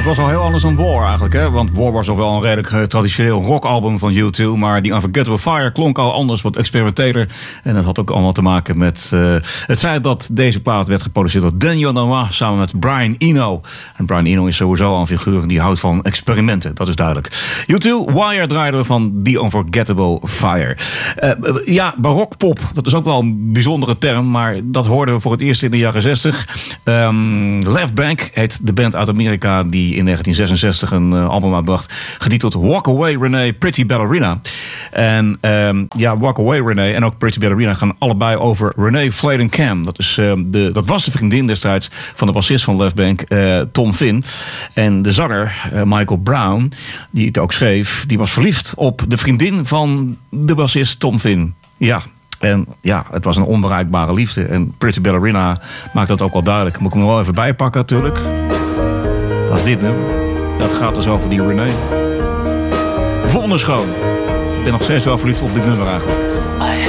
het was al heel anders dan War eigenlijk, hè? Want War was al wel een redelijk traditioneel rockalbum van U2. Maar die Unforgettable Fire klonk al anders, wat experimenteler. En dat had ook allemaal te maken met het feit dat deze plaat werd geproduceerd door Daniel Lanois samen met Brian Eno. En Brian Eno is sowieso al een figuur die houdt van experimenten, dat is duidelijk. U2, Wire draaiden we van The Unforgettable Fire. Barokpop, dat is ook wel een bijzondere term, maar dat hoorden we voor het eerst in de jaren 60. Left Bank heet de band uit Amerika die in 1966 een album uitbracht getiteld Walk Away Renee, Pretty Ballerina. En Walk Away Renee en ook Pretty Ballerina gaan allebei over Renee Fladen-Cam. Dat was de vriendin destijds van de bassist van Left Bank, Tom Finn. En de zanger Michael Brown, die het ook schreef, die was verliefd op de vriendin van de bassist Tom Finn. Ja. En ja, het was een onbereikbare liefde. En Pretty Ballerina maakt dat ook wel duidelijk. Moet ik hem er wel even bijpakken natuurlijk. Dat is dit nummer. Dat gaat dus over die Renee. Wonderschoon. Ik ben nog steeds wel verliefd op dit nummer eigenlijk.